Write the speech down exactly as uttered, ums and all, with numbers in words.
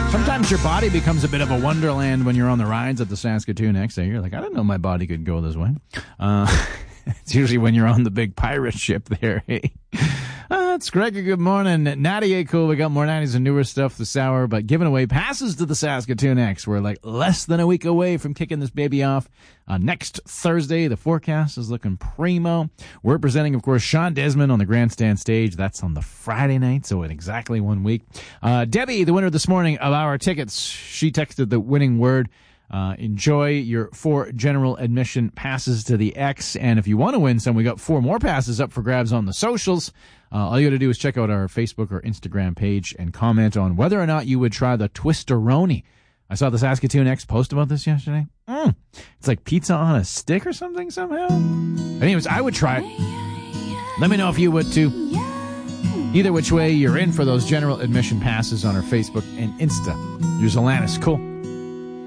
Sometimes your body becomes a bit of a wonderland when you're on the rides at the Saskatoon X. You're like, I didn't know my body could go this way. Uh, it's usually when you're on the big pirate ship there. Hey. Uh, it's Gregor. Good morning. Nadia, cool. We got more nineties and newer stuff this hour, but giving away passes to the Saskatoon X. We're like less than a week away from kicking this baby off. Uh, next Thursday, the forecast is looking primo. We're presenting, of course, Sean Desmond on the grandstand stage. That's on the Friday night, so in exactly one week. Uh, Debbie, the winner this morning of our tickets, she texted the winning word. Uh, enjoy your four general admission passes to the X. And if you want to win some, we got four more passes up for grabs on the socials. Uh, all you got to do is check out our Facebook or Instagram page and comment on whether or not you would try the Twisteroni. I saw the Saskatoon X post about this yesterday. Mm. It's like pizza on a stick or something somehow. Anyways, I would try it. Let me know if you would too. Either which way, you're in for those general admission passes on our Facebook and Insta. Here's Alanis. Cool.